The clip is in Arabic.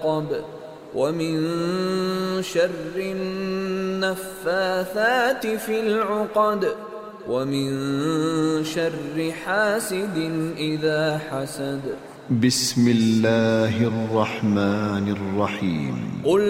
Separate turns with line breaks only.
ومن شر النفاثات في العقد ومن شر حاسد إذا حسد.
بسم الله الرحمن الرحيم.
قل